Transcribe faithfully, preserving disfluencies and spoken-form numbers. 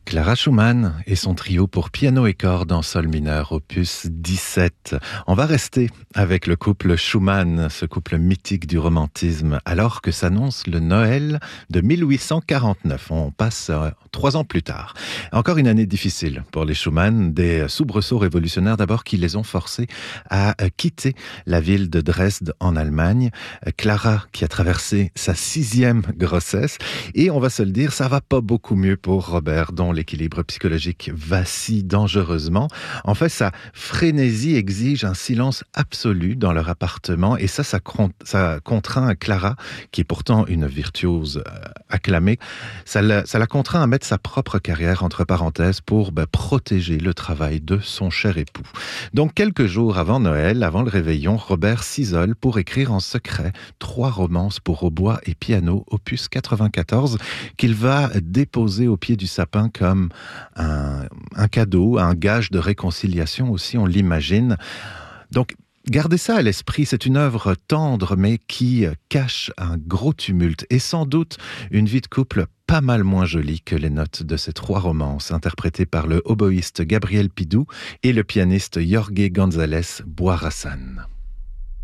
Clara Schumann et son trio pour piano et cordes en sol mineur, opus dix-sept. On va rester avec le couple Schumann, ce couple mythique du romantisme, alors que s'annonce le Noël de mille huit cent quarante-neuf. On passe euh, trois ans plus tard. Encore une année difficile pour les Schumann, des soubresauts révolutionnaires d'abord qui les ont forcés à euh, quitter la ville de Dresde en Allemagne. Euh, Clara qui a traversé sa sixième grossesse, et on va se le dire, ça va pas beaucoup mieux pour Robert, dont l'équilibre psychologique vacille dangereusement. En fait, sa frénésie exige un silence absolu dans leur appartement, et ça, ça, ça contraint Clara, qui est pourtant une virtuose euh, acclamée, ça la, ça la contraint à mettre sa propre carrière entre parenthèses pour ben, protéger le travail de son cher époux. Donc, quelques jours avant Noël, avant le réveillon, Robert s'isole pour écrire en secret trois romances pour hautbois et piano, opus quatre-vingt-quatorze, qu'il va déposer au pied du sapin comme un, un cadeau, un gage de réconciliation aussi, on l'imagine. Donc, gardez ça à l'esprit, c'est une œuvre tendre mais qui cache un gros tumulte et sans doute une vie de couple pas mal moins jolie que les notes de ces trois romances interprétées par le oboïste Gabriel Pidou et le pianiste Jorge González Boirassan.